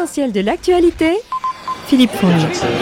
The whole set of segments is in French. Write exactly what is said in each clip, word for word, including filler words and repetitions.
L'essentiel de l'actualité, Philippe Fonge.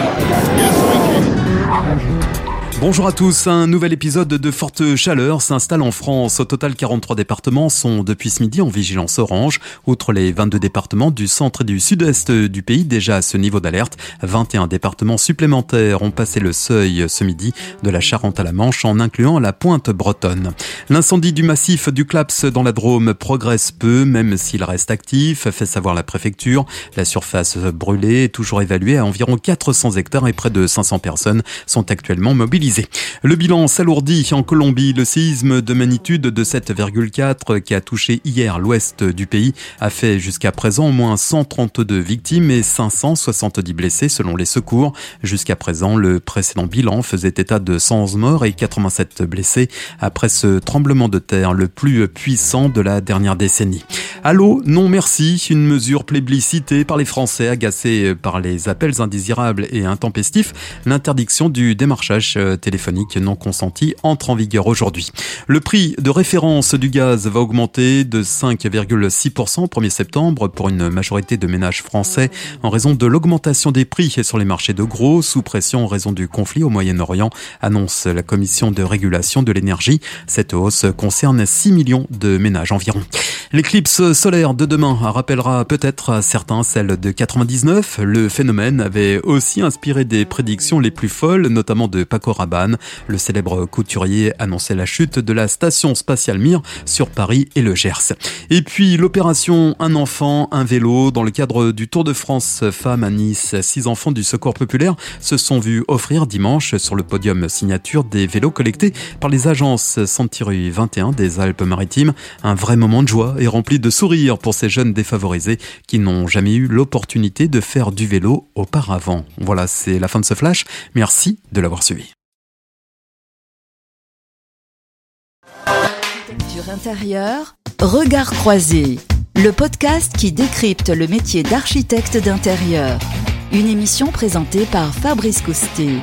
Bonjour à tous, un nouvel épisode de forte chaleur s'installe en France. Au total, quarante-trois départements sont depuis ce midi en vigilance orange. Outre les vingt-deux départements du centre et du sud-est du pays déjà à ce niveau d'alerte, vingt et un départements supplémentaires ont passé le seuil ce midi de la Charente à la Manche en incluant la pointe bretonne. L'incendie du massif du Claps dans la Drôme progresse peu, même s'il reste actif, fait savoir la préfecture. La surface brûlée est toujours évaluée à environ quatre cents hectares et près de cinq cents personnes sont actuellement mobilisées. Le bilan s'alourdit en Colombie. Le séisme de magnitude de sept virgule quatre qui a touché hier l'ouest du pays a fait jusqu'à présent au moins cent trente-deux victimes et cinq cent soixante-dix blessés selon les secours. Jusqu'à présent, le précédent bilan faisait état de cent onze morts et quatre-vingt-sept blessés après ce tremblement de terre le plus puissant de la dernière décennie. Allô, non merci, une mesure plébiscitée par les Français agacés par les appels indésirables et intempestifs. L'interdiction du démarchage téléphonique non consenti entre en vigueur aujourd'hui. Le prix de référence du gaz va augmenter de cinq virgule six pour cent au premier septembre pour une majorité de ménages français en raison de l'augmentation des prix sur les marchés de gros sous pression en raison du conflit au Moyen-Orient, annonce la Commission de régulation de l'énergie. Cette hausse concerne six millions de ménages environ. L'éclipse solaire de demain rappellera peut-être à certains celle de quatre-vingt-dix-neuf. Le phénomène avait aussi inspiré des prédictions les plus folles, notamment de Paco Rabanne. Le célèbre couturier annonçait la chute de la station spatiale Mir sur Paris et le Gers. Et puis l'opération Un enfant, un vélo. Dans le cadre du Tour de France Femmes à Nice, six enfants du Secours populaire se sont vus offrir dimanche sur le podium signature des vélos collectés par les agences Sentiru vingt et un des Alpes-Maritimes. Un vrai moment de joie et rempli de sourires pour ces jeunes défavorisés qui n'ont jamais eu l'opportunité de faire du vélo auparavant. Voilà, c'est la fin de ce flash. Merci de l'avoir suivi. Architecture intérieure, Regard croisé, le podcast qui décrypte le métier d'architecte d'intérieur. Une émission présentée par Fabrice Coustet.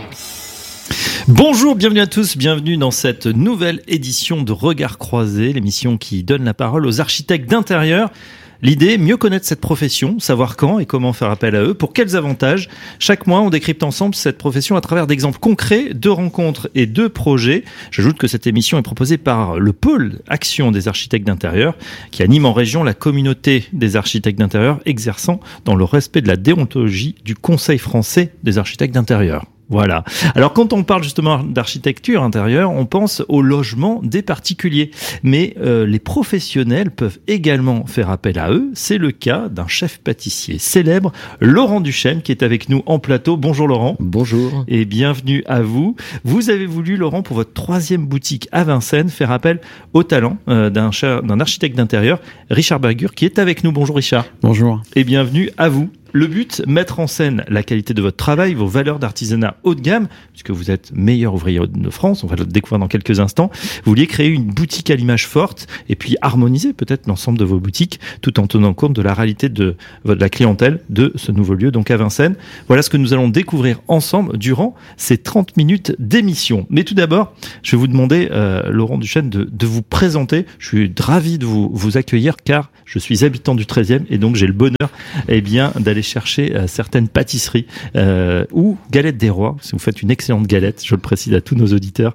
Bonjour, bienvenue à tous, bienvenue dans cette nouvelle édition de Regard croisé, l'émission qui donne la parole aux architectes d'intérieur. L'idée, mieux connaître cette profession, savoir quand et comment faire appel à eux, pour quels avantages. Chaque mois, on décrypte ensemble cette profession à travers d'exemples concrets, de rencontres et de projets. J'ajoute que cette émission est proposée par le pôle Action des architectes d'intérieur, qui anime en région la communauté des architectes d'intérieur, exerçant dans le respect de la déontologie du Conseil français des architectes d'intérieur. Voilà. Alors quand on parle justement d'architecture intérieure, on pense au logement des particuliers. Mais euh, les professionnels peuvent également faire appel à eux. C'est le cas d'un chef pâtissier célèbre, Laurent Duchesne, qui est avec nous en plateau. Bonjour Laurent. Bonjour. Et bienvenue à vous. Vous avez voulu, Laurent, pour votre troisième boutique à Vincennes, faire appel au talent euh, d'un, d'un architecte d'intérieur, Richard Bergur, qui est avec nous. Bonjour Richard. Bonjour. Et bienvenue à vous. Le but, mettre en scène la qualité de votre travail, vos valeurs d'artisanat haut de gamme, puisque vous êtes meilleur ouvrier de France, on va le découvrir dans quelques instants. Vous vouliez créer une boutique à l'image forte et puis harmoniser peut-être l'ensemble de vos boutiques tout en tenant compte de la réalité de, de la clientèle de ce nouveau lieu, donc à Vincennes. Voilà ce que nous allons découvrir ensemble durant ces trente minutes d'émission. Mais tout d'abord, je vais vous demander, euh, Laurent Duchesne, de, de vous présenter. Je suis ravi de vous, vous accueillir car je suis habitant du treizième et donc j'ai le bonheur eh bien, d'aller chercher euh, certaines pâtisseries euh, ou galettes des rois, si vous faites une excellente galette, je le précise à tous nos auditeurs.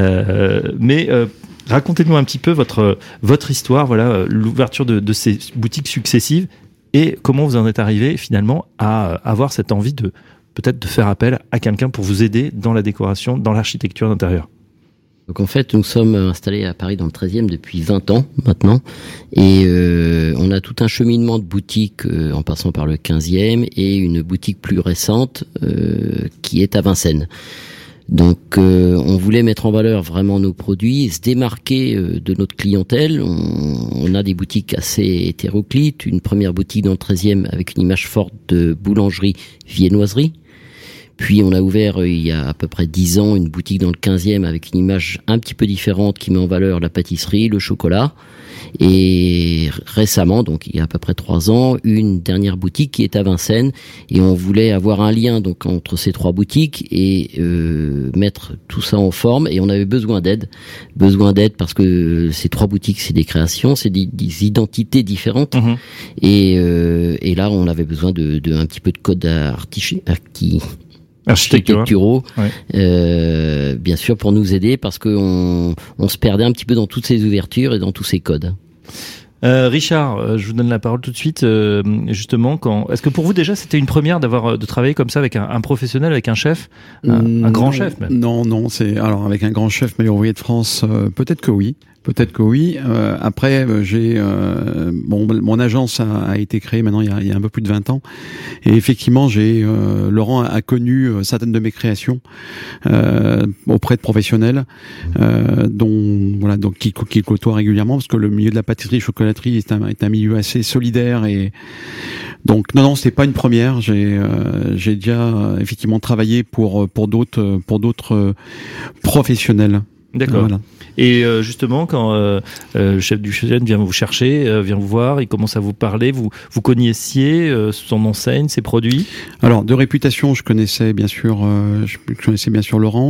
Euh, mais euh, racontez-nous un petit peu votre votre histoire, voilà, l'ouverture de, de ces boutiques successives et comment vous en êtes arrivé finalement à avoir cette envie de peut-être de faire appel à quelqu'un pour vous aider dans la décoration, dans l'architecture d'intérieur. Donc en fait, nous sommes installés à Paris dans le treizième depuis vingt ans maintenant, et euh, on a tout un cheminement de boutiques euh, en passant par le quinzième et une boutique plus récente euh, qui est à Vincennes. Donc euh, on voulait mettre en valeur vraiment nos produits et se démarquer euh, de notre clientèle. On, on a des boutiques assez hétéroclites, une première boutique dans le treizième avec une image forte de boulangerie viennoiserie. Puis on a ouvert euh, il y a à peu près dix ans une boutique dans le quinzième avec une image un petit peu différente qui met en valeur la pâtisserie, le chocolat. Et récemment, donc il y a à peu près trois ans, une dernière boutique qui est à Vincennes, et on voulait avoir un lien donc entre ces trois boutiques et euh, mettre tout ça en forme. Et on avait besoin d'aide, besoin d'aide parce que ces trois boutiques, c'est des créations, c'est des, des identités différentes. Mmh. Et, euh, et là, on avait besoin de, de un petit peu de code artichi, archi, architecturaux, ouais. euh, bien sûr, pour nous aider parce que on, on se perdait un petit peu dans toutes ces ouvertures et dans tous ces codes. Euh, Richard, euh, je vous donne la parole tout de suite. Euh, justement, quand est-ce que pour vous déjà c'était une première d'avoir de travailler comme ça avec un, un professionnel, avec un chef, un, mmh, un grand non, chef même? Non, non, c'est alors avec un grand chef meilleur ouvrier de France, euh, peut-être que oui. Peut-être que oui. Euh, après, j'ai euh, bon, mon agence a, a été créée maintenant il y a, il y a un peu plus de vingt ans, et effectivement, j'ai euh, Laurent a, a connu certaines de mes créations euh, auprès de professionnels, euh, dont voilà, donc qui, qui côtoient régulièrement, parce que le milieu de la pâtisserie, chocolaterie est un, est un milieu assez solidaire, et donc non, non, c'est pas une première. J'ai euh, j'ai déjà euh, effectivement travaillé pour pour d'autres pour d'autres euh, professionnels. D'accord. Voilà. Et euh, justement, quand euh, euh, le chef du chef vient vous chercher, euh, vient vous voir, il commence à vous parler, vous vous connaissiez euh, son enseigne, ses produits? Alors, de réputation, je connaissais bien sûr, euh, je connaissais bien sûr Laurent.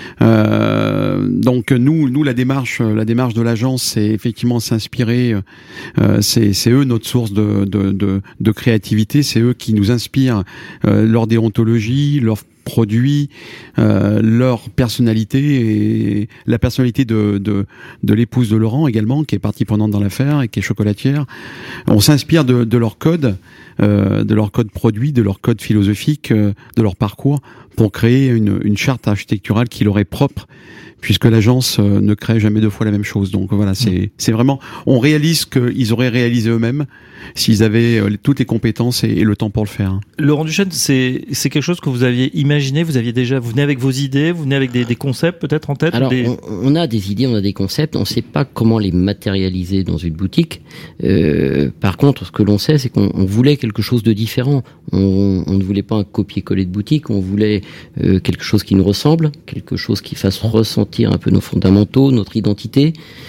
Euh, donc nous, nous la démarche, la démarche de l'agence, c'est effectivement s'inspirer. Euh, c'est, c'est eux notre source de de de, de créativité. C'est eux qui nous inspirent euh, leur déontologie, leur produits, euh, leur personnalité et la personnalité de, de, de l'épouse de Laurent également, qui est partie prenante dans l'affaire et qui est chocolatière. On s'inspire de, de leur code, euh, de leur code produit, de leur code philosophique, euh, de leur parcours pour créer une, une charte architecturale qui leur est propre, puisque l'agence euh, ne crée jamais deux fois la même chose. Donc voilà, c'est, mmh. c'est vraiment, on réalise qu'ils auraient réalisé eux-mêmes s'ils avaient euh, toutes les compétences et, et le temps pour le faire. Laurent Duchesne, c'est, c'est quelque chose que vous aviez imaginé, vous aviez déjà, vous venez avec vos idées, vous venez avec des, des concepts peut-être en tête? Alors, des... on, on a des idées, on a des concepts, on ne sait pas comment les matérialiser dans une boutique. Euh, par contre, ce que l'on sait, c'est qu'on on voulait quelque chose de différent. On, on ne voulait pas un copier-coller de boutique, on voulait euh, quelque chose qui nous ressemble, quelque chose qui fasse ressentir un peu nos fondamentaux, notre identité,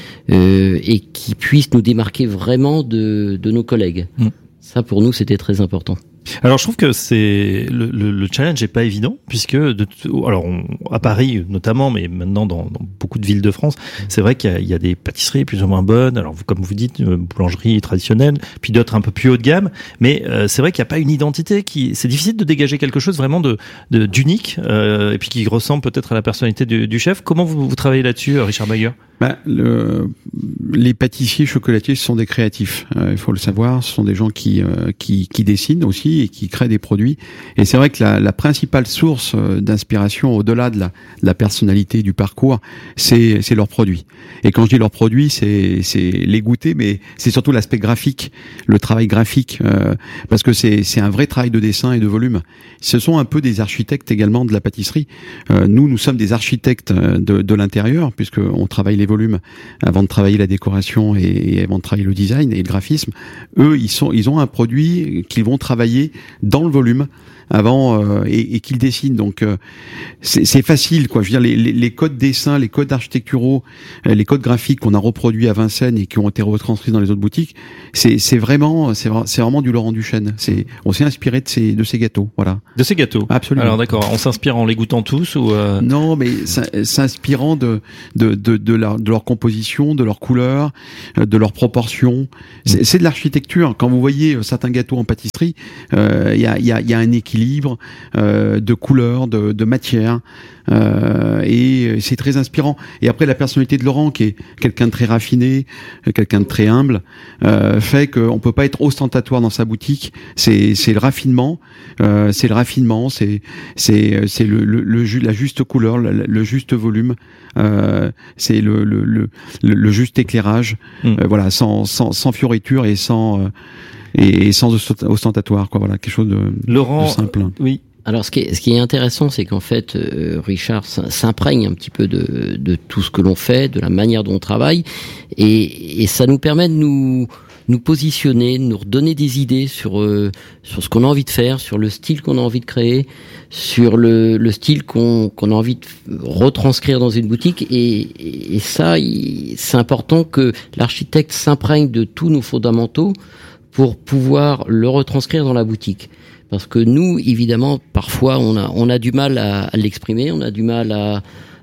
euh, et qui puisse nous démarquer vraiment de, de nos collègues. Mmh. Ça, pour nous, c'était très important. Alors je trouve que c'est le, le, le challenge est pas évident puisque de, alors on, à Paris notamment, mais maintenant dans, dans beaucoup de villes de France, c'est vrai qu'il y a, il y a des pâtisseries plus ou moins bonnes. Alors vous, comme vous dites, boulangerie traditionnelle, puis d'autres un peu plus haut de gamme. Mais euh, c'est vrai qu'il n'y a pas une identité qui. C'est difficile de dégager quelque chose vraiment de, de d'unique euh, et puis qui ressemble peut-être à la personnalité du, du chef. Comment vous, vous travaillez là-dessus, Richard Bager? Ben, le, les pâtissiers chocolatiers, ce sont des créatifs. Euh, il faut le savoir. Ce sont des gens qui euh, qui, qui dessinent aussi et qui créent des produits. Et c'est vrai que la, la principale source d'inspiration, au-delà de la, de la personnalité du parcours, c'est c'est leurs produits. Et quand je dis leurs produits, c'est c'est les goûter, mais c'est surtout l'aspect graphique, le travail graphique, euh, parce que c'est c'est un vrai travail de dessin et de volume. Ce sont un peu des architectes également de la pâtisserie. Euh, nous, nous sommes des architectes de, de l'intérieur, puisque on travaille les volumes avant de travailler la décoration et, et avant de travailler le design et le graphisme. Eux, ils sont, ils ont un produit qu'ils vont travailler dans le volume avant euh, et, et qu'ils dessinent. Donc euh, c'est, c'est facile, quoi. Je veux dire, les, les, les codes dessins, les codes architecturaux, euh, les codes graphiques qu'on a reproduits à Vincennes et qui ont été retranscrits dans les autres boutiques, c'est, c'est vraiment, c'est, c'est vraiment du Laurent Duchesne. C'est, on s'est inspiré de ces, de ces gâteaux, voilà. De ces gâteaux. Absolument. Alors d'accord, on s'inspire en les goûtant tous ou euh... Non, mais s'inspirant de de de de leur, de leur composition, de leur couleur, de leurs proportions. C'est, c'est de l'architecture. Quand vous voyez certains gâteaux en pâtisserie, il euh, y a il y a il y a un équilibre euh, de couleurs, de, de matière, euh, et c'est très inspirant. Et après, la personnalité de Laurent, qui est quelqu'un de très raffiné, quelqu'un de très humble, euh, fait qu'on peut pas être ostentatoire dans sa boutique. C'est, c'est le raffinement, euh, c'est le raffinement, c'est c'est c'est le, le, le la juste couleur, le, le juste volume, euh, c'est le le, le le juste éclairage, mmh. euh, voilà, sans sans sans fioriture et sans euh, et sans ostentatoire, quoi. Voilà, quelque chose de, Laurent, de simple. Oui. Alors, ce qui est, ce qui est intéressant, c'est qu'en fait, euh, Richard s'imprègne un petit peu de, de tout ce que l'on fait, de la manière dont on travaille, et, et ça nous permet de nous, nous positionner, nous redonner des idées sur euh, sur ce qu'on a envie de faire, sur le style qu'on a envie de créer, sur le, le style qu'on, qu'on a envie de retranscrire dans une boutique. Et, et ça, il, c'est important que l'architecte s'imprègne de tous nos fondamentaux pour pouvoir le retranscrire dans la boutique. Parce que nous, évidemment, parfois, on a on a du mal à, à l'exprimer, on a du mal à,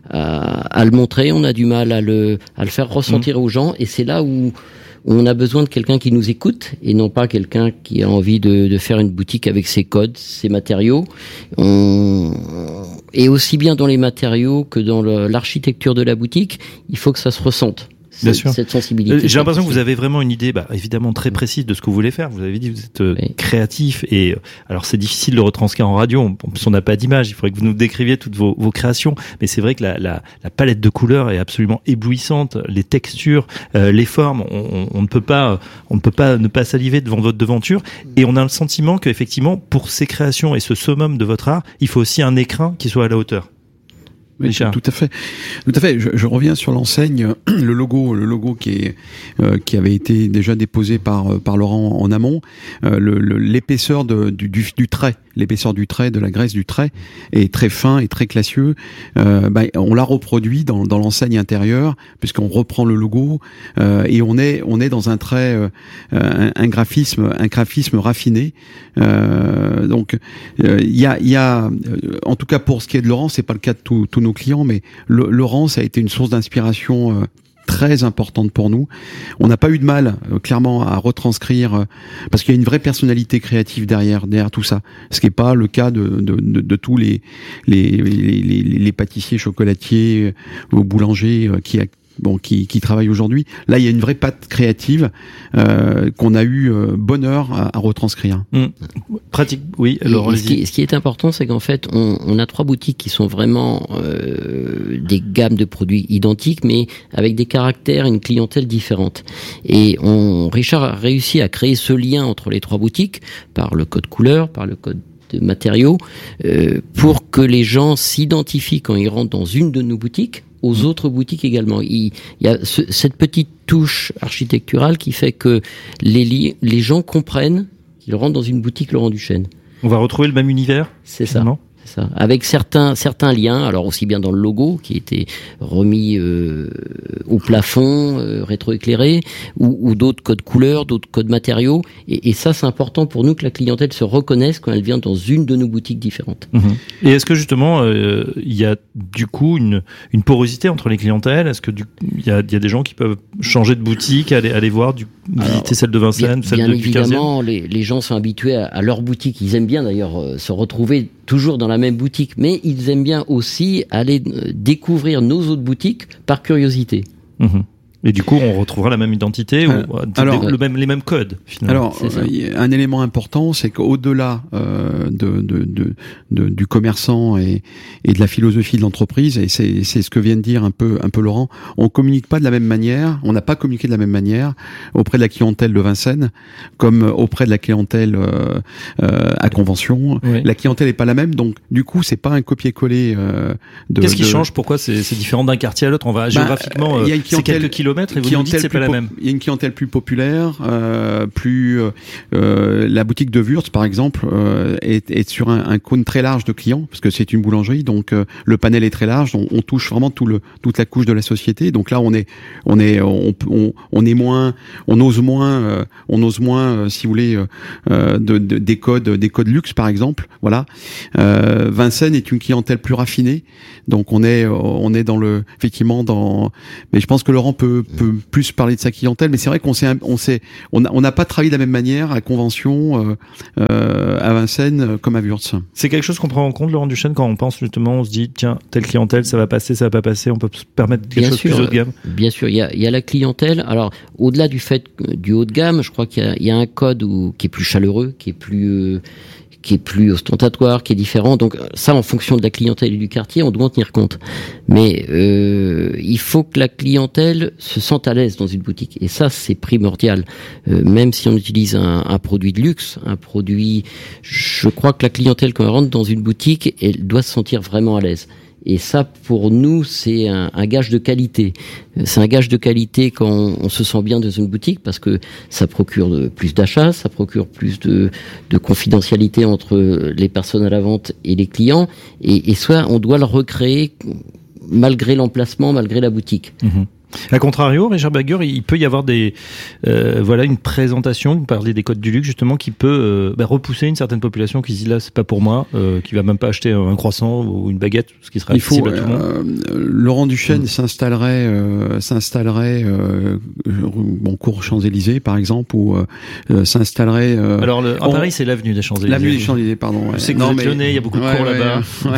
à à le montrer, on a du mal à le à le faire ressentir mmh. aux gens. Et c'est là où on a besoin de quelqu'un qui nous écoute et non pas quelqu'un qui a envie de, de faire une boutique avec ses codes, ses matériaux. On... Et aussi bien dans les matériaux que dans le, l'architecture de la boutique, il faut que ça se ressente. Bien sûr. Cette sensibilité. J'ai l'impression que vous avez vraiment une idée, bah, évidemment très précise de ce que vous voulez faire. Vous avez dit que vous êtes euh, oui. créatif et euh, alors c'est difficile de le retranscrire en radio. En plus, on n'a pas d'image. Il faudrait que vous nous décriviez toutes vos, vos créations. Mais c'est vrai que la, la, la palette de couleurs est absolument éblouissante. Les textures, euh, les formes, on, on, on ne peut pas, on ne peut pas ne pas saliver devant votre devanture. Et on a le sentiment qu'effectivement, pour ces créations et ce summum de votre art, il faut aussi un écrin qui soit à la hauteur. Oui, tout à fait, tout à fait. Je, je reviens sur l'enseigne, le logo, le logo qui est euh, qui avait été déjà déposé par par Laurent en amont. Euh, le, le, l'épaisseur de, du, du, du trait, l'épaisseur du trait, de la graisse du trait est très fin et très classieux. Euh, bah, on l'a reproduit dans dans l'enseigne intérieure puisqu'on reprend le logo euh, et on est on est dans un trait, euh, un, un graphisme, un graphisme raffiné. Euh, donc il euh, y a il y a en tout cas pour ce qui est de Laurent, c'est pas le cas de tous tous nos clients, mais le, Laurent, ça a été une source d'inspiration euh, très importante pour nous. On n'a pas eu de mal, euh, clairement, à retranscrire, euh, parce qu'il y a une vraie personnalité créative derrière, derrière tout ça. Ce qui n'est pas le cas de, de, de, de tous les les, les, les, les pâtissiers, chocolatiers euh, ou boulangers euh, qui bon, qui, qui travaillent aujourd'hui. Là, il y a une vraie patte créative euh, qu'on a eu euh, bonheur à, à retranscrire. Mmh. Pratique, oui. Alors, ce, qui, ce qui est important, c'est qu'en fait, on, on a trois boutiques qui sont vraiment euh, des gammes de produits identiques, mais avec des caractères et une clientèle différente. Et on, Richard a réussi à créer ce lien entre les trois boutiques par le code couleur, par le code de matériaux, euh, pour que les gens s'identifient quand ils rentrent dans une de nos boutiques aux autres boutiques également. Il, il y a ce, cette petite touche architecturale qui fait que les, li- les gens comprennent qu'ils rentrent dans une boutique Laurent Duchesne. On va retrouver le même univers. C'est ça. C'est ça. Avec certains certains liens, alors aussi bien dans le logo qui était remis euh, au plafond, euh, rétroéclairé, ou, ou d'autres codes couleurs, d'autres codes matériaux. Et, et ça, c'est important pour nous que la clientèle se reconnaisse quand elle vient dans une de nos boutiques différentes. Mmh. Et est-ce que justement, euh, il y a du coup une une porosité entre les clientèles ? Est-ce que du il y a il y a des gens qui peuvent changer de boutique, aller aller voir, du, visiter alors, celle de Vincennes, bien, celle bien de du quinzième ? Évidemment, les les gens sont habitués à, à leur boutique. Ils aiment bien d'ailleurs euh, se retrouver toujours dans la même boutique, mais ils aiment bien aussi aller découvrir nos autres boutiques par curiosité. Mmh. Et du coup, on retrouvera la même identité euh, ou alors, le même, les mêmes codes, finalement. Alors, euh, un élément important, c'est qu'au-delà euh, de, de, de, de, du commerçant et, et de la philosophie de l'entreprise, et c'est, c'est ce que vient de dire un peu, un peu Laurent, on communique pas de la même manière, on n'a pas communiqué de la même manière auprès de la clientèle de Vincennes, comme auprès de la clientèle euh, euh, à convention. Oui. La clientèle est pas la même, donc du coup, c'est pas un copier-coller euh, de... Qu'est-ce qui de... change ? Pourquoi c'est, c'est différent d'un quartier à l'autre ? On va bah, géographiquement, euh, c'est quelques kilomètres. Et vous nous dites c'est pas la même. Il y a une clientèle plus populaire, euh, plus euh, la boutique de Wurtz par exemple euh, est, est sur un, un cône très large de clients parce que c'est une boulangerie, donc euh, le panel est très large, on, on touche vraiment tout le toute la couche de la société. Donc là on est on est on on, on est moins, on ose moins, euh, on ose moins euh, si vous voulez euh, de, de, des codes des codes luxe par exemple. Voilà. Euh, Vincennes est une clientèle plus raffinée, donc on est on est dans le effectivement dans. Mais je pense que Laurent peut peut plus parler de sa clientèle, mais c'est vrai qu'on s'est, on s'est, on n'a on n'a pas travaillé de la même manière à Convention, euh, euh, à Vincennes, comme à Wurtz. C'est quelque chose qu'on prend en compte, Laurent Duchesne, quand on pense justement, on se dit, tiens, telle clientèle, ça va passer, ça va pas passer, on peut se permettre quelque bien chose sûr, plus haut de gamme. Bien sûr, il y a, il y a la clientèle. Alors, au-delà du fait du haut de gamme, je crois qu'il y a, il y a un code où, qui est plus chaleureux, qui est plus, euh, qui est plus ostentatoire, qui est différent. Donc ça, en fonction de la clientèle et du quartier, on doit en tenir compte. Mais euh, il faut que la clientèle se sente à l'aise dans une boutique. Et ça, c'est primordial. Euh, même si on utilise un, un produit de luxe, un produit... Je crois que la clientèle, quand elle rentre dans une boutique, elle doit se sentir vraiment à l'aise. Et ça, pour nous, c'est un, un gage de qualité. C'est un gage de qualité quand on, on se sent bien dans une boutique parce que ça procure de, plus d'achats, ça procure plus de, de confidentialité entre les personnes à la vente et les clients. Et, et soit on doit le recréer malgré l'emplacement, malgré la boutique. Mmh. A contrario, Richard Bagger, il peut y avoir des, euh, voilà, une présentation, vous parlez des codes du luxe justement, qui peut euh, bah, repousser une certaine population qui se dit là c'est pas pour moi, euh, qui va même pas acheter un croissant ou une baguette, ce qui sera accessible à tout le monde. Euh, Laurent Duchesne mmh. s'installerait, euh, s'installerait, euh, bon, cours Champs-Élysées par exemple, ou euh, s'installerait. Euh, Alors le, à on... Paris, c'est l'avenue des Champs-Élysées. L'avenue des Champs-Élysées, pardon. Ouais. Je sais que non, vous mais... êtes lyonnais, il y a beaucoup de ouais, cours ouais, là-bas. Ouais.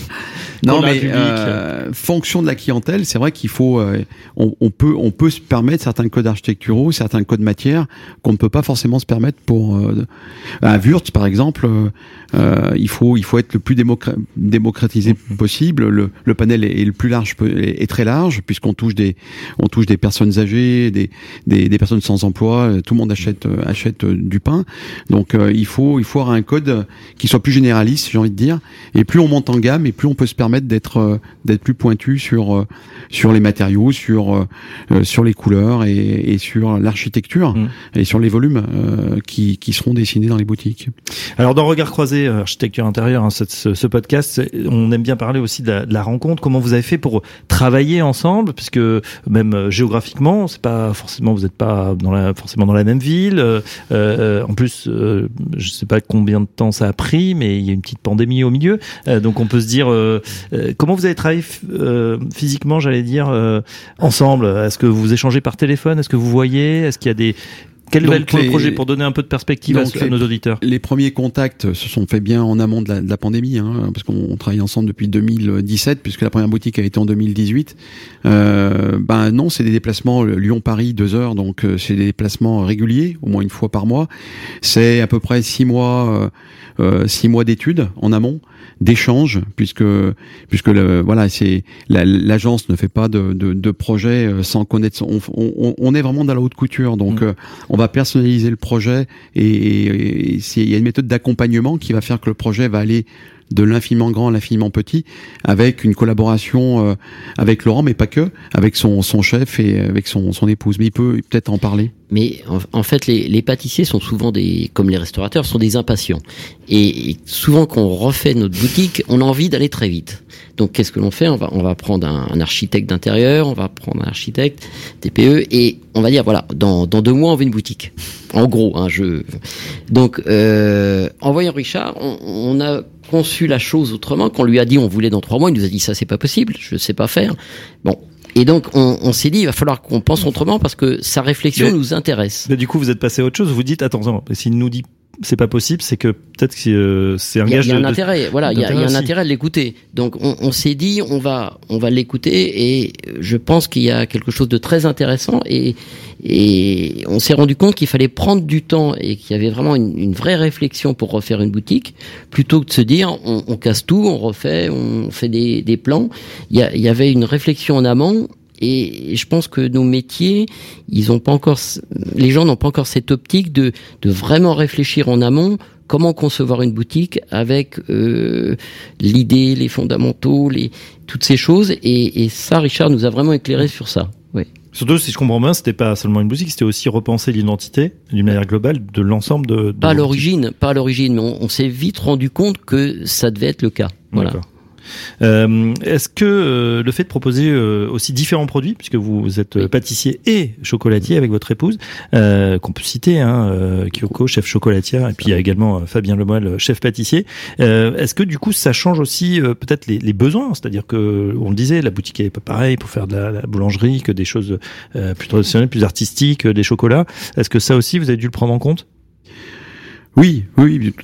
Non, mais euh, fonction de la clientèle, c'est vrai qu'il faut, euh, on, on peut, on peut se permettre certains codes architecturaux, certains codes matières qu'on ne peut pas forcément se permettre pour euh, à Wurtz par exemple. Euh, il faut, il faut être le plus démocra- démocratisé possible. Le, le panel est, est le plus large, est, est très large puisqu'on touche des, on touche des personnes âgées, des, des, des personnes sans emploi. Tout le monde achète, achète du pain. Donc euh, il faut, il faut avoir un code qui soit plus généraliste, j'ai envie de dire. Et plus on monte en gamme, et plus on peut se permettre d'être d'être plus pointu sur sur les matériaux, sur euh, sur les couleurs et, et sur l'architecture mmh. et sur les volumes euh, qui qui seront dessinés dans les boutiques. Alors dans Regard croisé architecture intérieure, hein, ce, ce, ce podcast, on aime bien parler aussi de la, de la rencontre. Comment vous avez fait pour travailler ensemble, puisque même euh, géographiquement, c'est pas forcément, vous n'êtes pas dans la forcément dans la même ville. Euh, euh, en plus, euh, je sais pas combien de temps ça a pris, mais il y a une petite pandémie au milieu, euh, donc on peut se dire. Euh, Euh, comment vous avez travaillé euh, physiquement, j'allais dire, euh, ensemble? Est-ce que vous échangez par téléphone? Est-ce que vous voyez? Est-ce qu'il y a des... Quel est le projet pour donner un peu de perspective à, les, à nos auditeurs? Les premiers contacts se sont faits bien en amont de la, de la pandémie, hein, parce qu'on travaille ensemble depuis deux mille dix-sept, puisque la première boutique a été en deux mille dix-huit. Euh, ben non, c'est des déplacements Lyon-Paris, deux heures, donc euh, c'est des déplacements réguliers, au moins une fois par mois. C'est à peu près six mois, euh, euh, six mois d'études en amont, d'échanges, puisque puisque le, voilà, c'est la, l'agence ne fait pas de, de, de projet sans connaître. On, on, on est vraiment dans la haute couture, donc mmh. euh, on va personnaliser le projet et, et, et c'est, il y a une méthode d'accompagnement qui va faire que le projet va aller de l'infiniment grand à l'infiniment petit, avec une collaboration euh, avec Laurent, mais pas que, avec son, son chef et avec son, son épouse. Mais il peut peut-être en parler. Mais en, en fait, les, les pâtissiers sont souvent des, comme les restaurateurs, sont des impatients. Et, et souvent, quand on refait notre boutique, on a envie d'aller très vite. Donc, qu'est-ce que l'on fait ? On va, on va prendre un, un architecte d'intérieur, on va prendre un architecte, T P E, et on va dire, voilà, dans, dans deux mois, on veut une boutique. En gros, hein, je. Donc, euh, en voyant Richard, on, on a conçu la chose autrement. Quand on lui a dit on voulait dans trois mois, il nous a dit ça c'est pas possible, je sais pas faire. Bon, et donc on, on s'est dit il va falloir qu'on pense autrement parce que sa réflexion mais, nous intéresse. Mais du coup vous êtes passé à autre chose, vous dites attends, attends s'il nous dit c'est pas possible, c'est que peut-être que euh, c'est un gage. Il y a, il y a un de, intérêt, voilà, il y a, il y a un intérêt de l'écouter. Donc on, on s'est dit on va on va l'écouter et je pense qu'il y a quelque chose de très intéressant et et on s'est rendu compte qu'il fallait prendre du temps et qu'il y avait vraiment une, une vraie réflexion pour refaire une boutique plutôt que de se dire on, on casse tout, on refait, on fait des, des plans. Il y, a, il y avait une réflexion en amont. Et je pense que nos métiers, ils ont pas encore, les gens n'ont pas encore cette optique de, de vraiment réfléchir en amont comment concevoir une boutique avec euh, l'idée, les fondamentaux, les toutes ces choses. Et, et ça, Richard nous a vraiment éclairé sur ça. Oui. Surtout, si je comprends bien, c'était pas seulement une boutique, c'était aussi repenser l'identité d'une manière globale de l'ensemble de. de pas à l'origine, pas à l'origine, mais on, on s'est vite rendu compte que ça devait être le cas. Voilà. D'accord. Euh, est-ce que euh, le fait de proposer euh, aussi différents produits, puisque vous êtes euh, pâtissier et chocolatier avec votre épouse, euh, qu'on peut citer, hein, euh, Kyoko, chef chocolatière, et puis il y a également euh, Fabien Lemoyle, chef pâtissier, euh, est-ce que du coup ça change aussi euh, peut-être les, les besoins, c'est-à-dire que on le disait, la boutique est pas pareille pour faire de la, la boulangerie que des choses euh, plus traditionnelles, plus artistiques, des chocolats. Est-ce que ça aussi vous avez dû le prendre en compte ? Oui, oui.